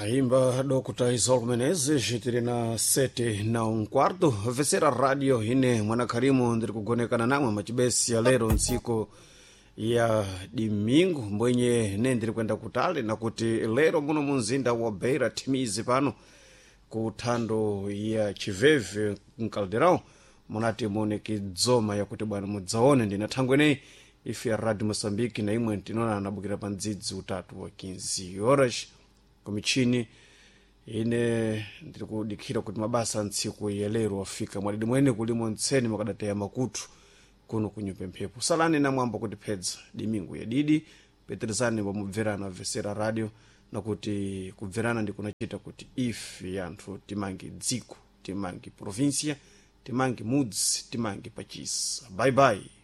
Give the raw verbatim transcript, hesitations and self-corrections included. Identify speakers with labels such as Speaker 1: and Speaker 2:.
Speaker 1: Aimba Dokta Isol Menezes chitiri na sete na um quarto vesera radio ine mwana karimu ndiri kugonekana namwe machibesi ya lero nsiku ya dimingu mbwenye ne ndiri kwenda kutale na kuti lero muno munzinda wa Beira timizi pano ku thando ya Chiveve mkalderao munati mone kidzoma ya kuti bwana mudzaone ndina thangwenei ifi ya Radio Mosambiki na imwe tinona anabukira pa ndzidzi utatu wa quinze horas kumichini ine ndiri kudikira kuti mabasa ntsiku ya lero afika mwalidi mwene kulimo ntseni makadata ya makutu kuno kunyupe mphepo salani na mwamba kuti pedza dimingu ya didi peterizani wa mubverana vesera radio na kuti kubverana ndi kunachita kuti ifi yanthu timangi dziko timangi provincia timangi mudzi timangi pachisa bye bye.